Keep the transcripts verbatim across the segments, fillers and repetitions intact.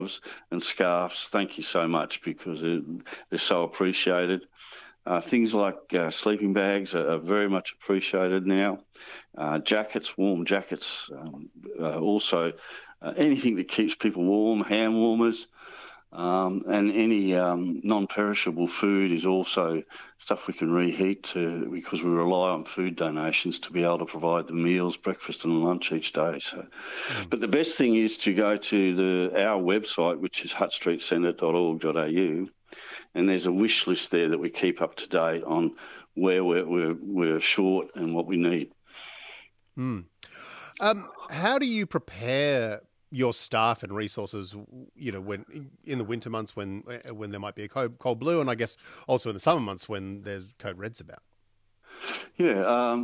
and scarves. Thank you so much because it, they're so appreciated. Uh, things like uh, sleeping bags are, are very much appreciated now. Uh, jackets, warm jackets, um, uh, also uh, anything that keeps people warm, hand warmers, um, and any um, non-perishable food is also stuff we can reheat to, because we rely on food donations to be able to provide the meals, breakfast and lunch each day. So, Mm. but the best thing is to go to the our website, which is hutt street centre dot org dot a u, and there's a wish list there that we keep up to date on where we're, we're, we're short and what we need. Mm. Um, how do you prepare your staff and resources, you know, when in the winter months when when there might be a cold, cold blue, and I guess also in the summer months when there's code reds about? Yeah, um,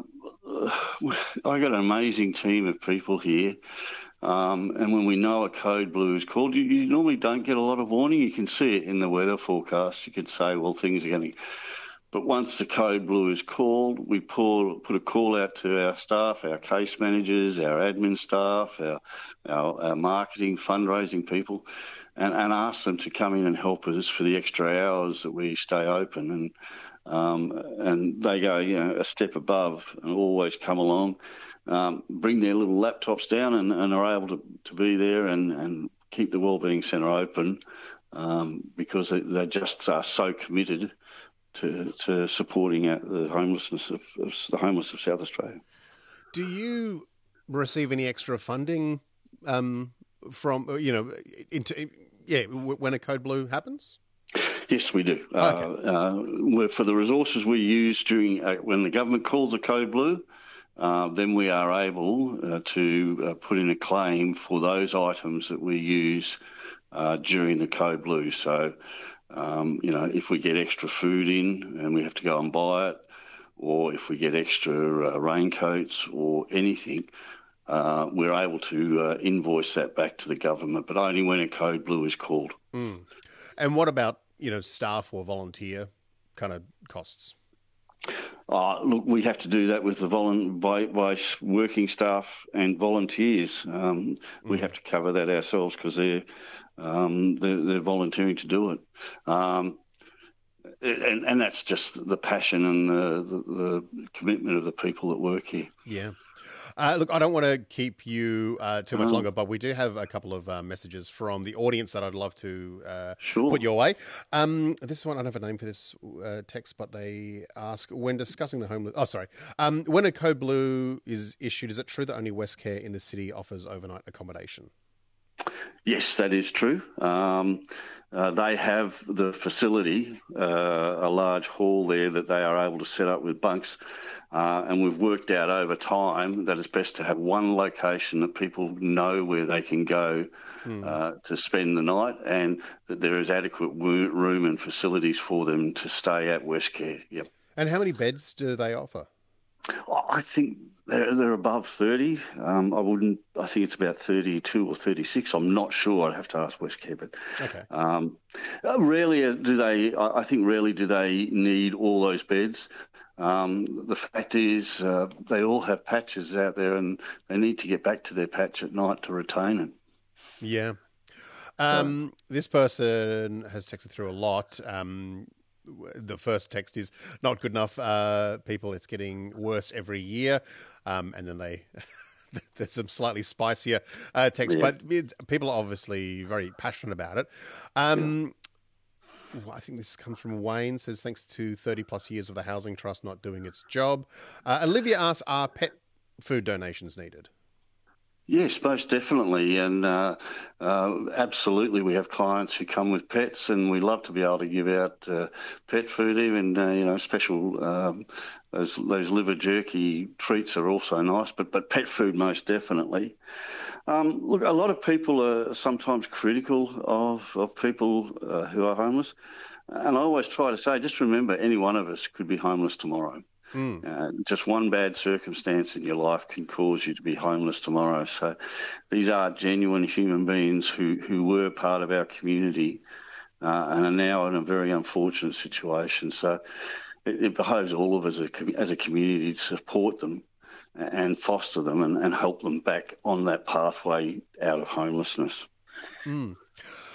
I got an amazing team of people here. Um, and when we know a code blue is called, you, you normally don't get a lot of warning. You can see it in the weather forecast. You can say, well, things are going to... But once the code blue is called, we pull, put a call out to our staff, our case managers, our admin staff, our, our, our marketing, fundraising people, and, and ask them to come in and help us for the extra hours that we stay open. And um, and they go, you know, a step above and always come along, um, bring their little laptops down and, and are able to, to be there and, and keep the Wellbeing Centre open um, because they, they just are so committed to, to supporting the homelessness of, of the homeless of South Australia. Do you receive any extra funding um, from, you know, into, yeah, when a code blue happens? Yes, we do. Okay. Uh, uh, we're, for the resources we use during uh, when the government calls a code blue, uh, then we are able uh, to uh, put in a claim for those items that we use uh, during the code blue. So, um, you know, if we get extra food in and we have to go and buy it, or if we get extra uh, raincoats or anything, uh, we're able to uh, invoice that back to the government, but only when a code blue is called. Mm. And what about, you know, staff or volunteer kind of costs? Uh, look, we have to do that with the volu- by, by working staff and volunteers. Um, mm. We have to cover that ourselves because they're, um, they're they're volunteering to do it, um, and and that's just the passion and the, the, the commitment of the people that work here. Yeah. Uh, look, I don't want to keep you uh, too much longer, but we do have a couple of uh, messages from the audience that I'd love to uh, sure. put your way. Um, this one, I don't have a name for this uh, text, but they ask, when discussing the homeless... Oh, sorry. Um, when a code blue is issued, is it true that only Westcare in the city offers overnight accommodation? Yes, that is true. Um, uh, they have the facility, uh, a large hall there that they are able to set up with bunks. Uh, and we've worked out over time that it's best to have one location that people know where they can go mm. uh, to spend the night, and that there is adequate room and facilities for them to stay at Westcare. Yep. And how many beds do they offer? I think they're, they're above thirty. Um, I wouldn't. I think it's about thirty-two or thirty-six. I'm not sure. I'd have to ask Westcare, but okay. Um, rarely do they. I think rarely do they need all those beds. Um, the fact is, uh, they all have patches out there, and they need to get back to their patch at night to retain it. Yeah. Um, so, this person has texted through a lot. Um, the first text is not good enough. Uh, people, it's getting worse every year. Um, and then they, there's some slightly spicier uh, text, yeah. but it, people are obviously very passionate about it. Um, yeah. I think this comes from Wayne, says, thanks to thirty plus years of the Housing Trust not doing its job. Uh, Olivia asks, are pet food donations needed? Yes, most definitely. And uh, uh, absolutely, we have clients who come with pets, and we love to be able to give out uh, pet food, even, uh, you know, special, um, those, those liver jerky treats are also nice, but, but pet food most definitely. Um, look, a lot of people are sometimes critical of, of people uh, who are homeless. And I always try to say, just remember, any one of us could be homeless tomorrow. Mm. Uh, just one bad circumstance in your life can cause you to be homeless tomorrow. So these are genuine human beings who, who were part of our community uh, and are now in a very unfortunate situation. So it, it behoves all of us as a, as a community to support them and foster them and, and help them back on that pathway out of homelessness. Mm.